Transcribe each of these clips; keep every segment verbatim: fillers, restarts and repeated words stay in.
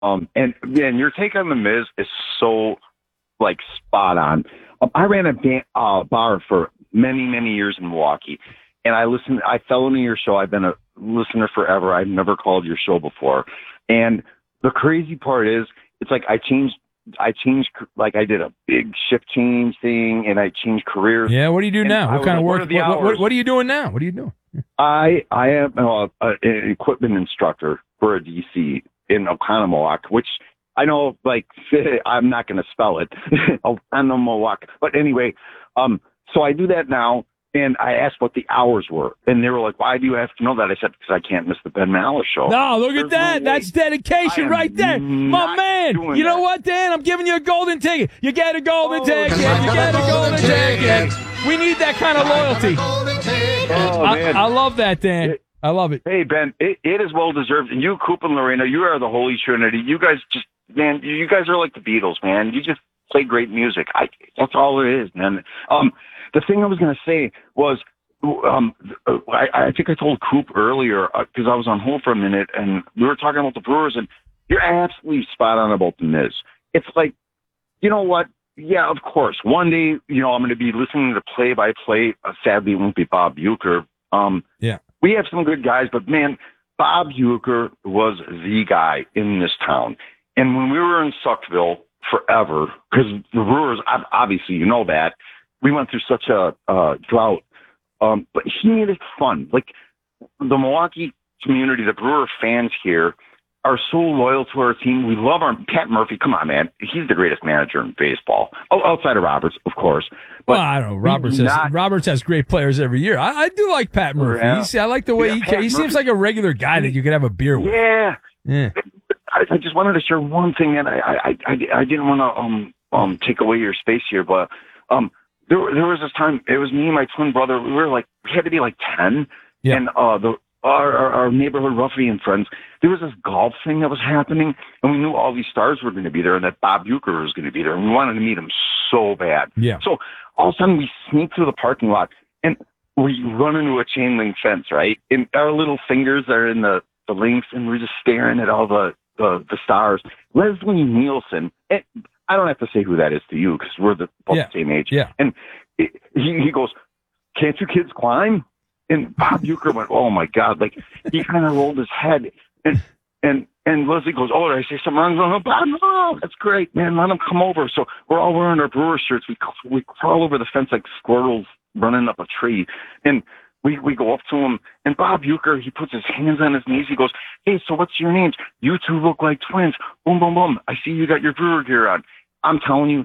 Um, and and your take on the Miz is so like spot on. Um, I ran a ba- uh, bar for many many years in Milwaukee, and I listened. I fell into your show. I've been a listener forever. I've never called your show before, and the crazy part is, it's like I changed. I changed, like I did a big shift change thing, and I changed careers. Yeah, what do you do now? I What kind of work? of What, what, what are you doing now? What are you doing? I I am uh, an equipment instructor for a D C in Oconomowoc, which I know, like, I'm not going to spell it, Oconomowoc. But anyway, um, so I do that now, and I asked what the hours were, and they were like, "Why do you have to know that?" I said, "Because I can't miss the Ben Maller show." No, look There's at that. no That's dedication right there. My man. You know that. what, Dan? I'm giving you a golden ticket. You get a golden Oh, ticket. You get a golden ticket. We need that kind of loyalty. Oh, I, man. I love that, Dan. It, I love it. Hey, Ben, it, it is well deserved. And you, Coop and Lorena, you are the Holy Trinity. You guys just, man, you guys are like the Beatles, man. You just play great music. I, that's all it is, man. Um, the thing I was going to say was, um, I, I think I told Coop earlier, because uh, I was on hold for a minute, and we were talking about the Brewers, and you're absolutely spot on about the Miz. It's like, you know what? Yeah, of course. One day, you know, I'm going to be listening to play-by-play. Uh, sadly, it won't be Bob Uecker. Um, yeah. We have some good guys, but, man, Bob Uecker was the guy in this town. And when we were in Suckville forever, because the Brewers, obviously, you know that, we went through such a uh, drought. Um, but he made it fun. Like, the Milwaukee community, the Brewer fans here, are so loyal to our team. We love our Pat Murphy. Come on, man. He's the greatest manager in baseball. Oh, outside of Roberts, of course. But well, I don't know. Roberts has, not, Roberts has great players every year. I, I do like Pat Murphy. Yeah. He's, I like the way yeah, he Pat He seems Murphy. like a regular guy that you could have a beer with. Yeah. Yeah. I, I just wanted to share one thing, and I I, I, I didn't want to um um take away your space here, but um there there was this time, it was me and my twin brother. We were like, we had to be like ten, yeah. and uh the our, our our neighborhood ruffian friends, there was this golf thing that was happening, and we knew all these stars were going to be there, and that Bob Uecker was going to be there, and we wanted to meet him so bad. Yeah. So all of a sudden we sneak through the parking lot, and we run into a chain link fence, right? And our little fingers are in the, the links, and we're just staring at all the, the, the stars. Leslie Nielsen, and I don't have to say who that is to you, because we're the, both yeah. the same age. Yeah. And it, he, he goes, "Can't you kids climb?" And Bob Uecker went, "Oh my God!" Like, he kind of rolled his head, and and and Leslie goes, "Oh, did I say something wrong?" No, Bob, no, that's great, man. Let him come over. So we're all wearing our Brewer shirts. We we crawl over the fence like squirrels running up a tree, and we we go up to him. And Bob Uecker, he puts his hands on his knees. He goes, "Hey, so what's your names? You two look like twins. Boom, boom, boom. I see you got your Brewer gear on." I'm telling you,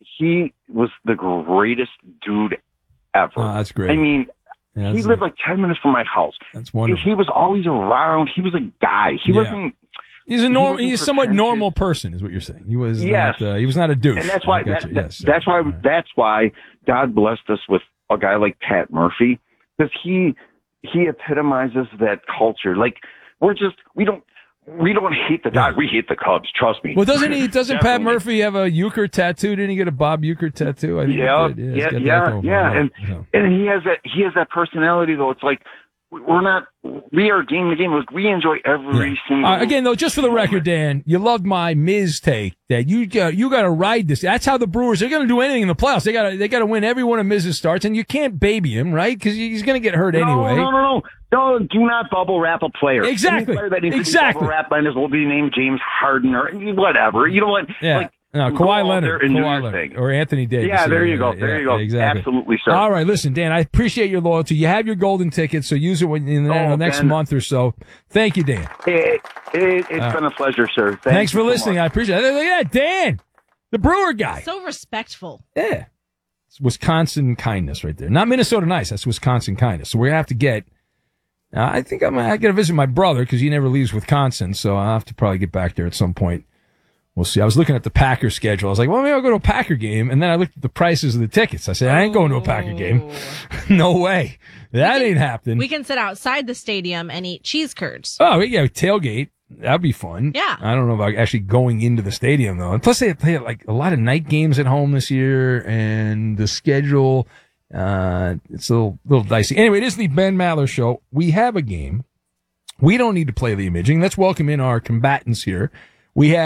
he was the greatest dude ever. Oh, that's great. I mean. Yeah, he lived like ten minutes from my house. That's wonderful. He, he was always around. He was a guy. He yeah. wasn't. He's a normal. He He's a somewhat normal person, is what you're saying. He was. Yes. Not, uh, he was not a douche. And that's why. That, that, yes, that's why. right. That's why God blessed us with a guy like Pat Murphy, because he he epitomizes that culture. Like, we're just we don't we don't hate the Dodgers. We hate the Cubs. Trust me. Well, doesn't he? Doesn't Pat Murphy have a Uecker tattoo? Didn't he get a Bob Uecker tattoo? I think yeah, he did. yeah, yeah, yeah, yeah. And yeah. and he has that he has that personality though. It's like, we're not. We are game to game. We enjoy every yeah. single. Uh, again, though, just for the record, Dan, you loved my Miz take that you got you got to ride this. That's how the Brewers are going to do anything in the playoffs. They got to they got to win every one of Miz's starts, and you can't baby him, right? Because he's going to get hurt no, anyway. No, no, no, no. Do not bubble wrap a player. Exactly. Any player that needs exactly. to be bubble wrapped might as well be named James Harden or whatever. You know what? Yeah. Like, No, Kawhi Leonard, Kawhi Leonard or Anthony Davis. Yeah, there yeah, you go. Yeah, there you go. Exactly. Absolutely, sir. All right, listen, Dan, I appreciate your loyalty. You have your golden ticket, so use it when, in the, oh, the next Ben. month or so. Thank you, Dan. It, it, it's uh, been a pleasure, sir. Thank Thanks for so listening. much. I appreciate it. Look at that, Dan, the Brewer guy. So respectful. Yeah. It's Wisconsin kindness right there. Not Minnesota nice. That's Wisconsin kindness. So we're going to have to get, uh, I think I'm I got to visit my brother because he never leaves Wisconsin, so I'll have to probably get back there at some point. We'll see. I was looking at the Packer schedule. I was like, well, maybe I'll go to a Packer game. And then I looked at the prices of the tickets. I said, I ain't going to a Packer game. No way. That can, ain't happening. We can sit outside the stadium and eat cheese curds. Oh, yeah, tailgate. That'd be fun. Yeah. I don't know about actually going into the stadium, though. And plus, they play like a lot of night games at home this year, and the schedule, uh, it's a little, little dicey. Anyway, it is the Ben Maller Show. We have a game. We don't need to play the imaging. Let's welcome in our combatants here. We have